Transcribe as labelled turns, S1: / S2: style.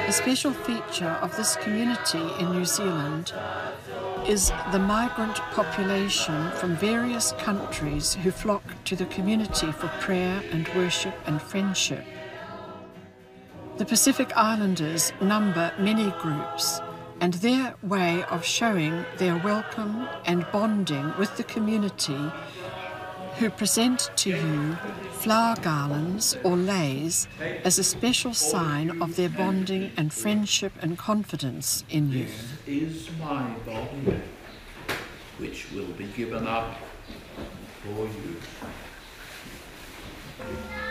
S1: A special feature of this community in New Zealand is the migrant population from various countries who flock to the community for prayer and worship and friendship. The Pacific Islanders number many groups, and their way of showing their welcome and bonding with the community who present to you flower garlands or leis as a special sign of their bonding and friendship and confidence in you.
S2: This is my body, which will be given up for you.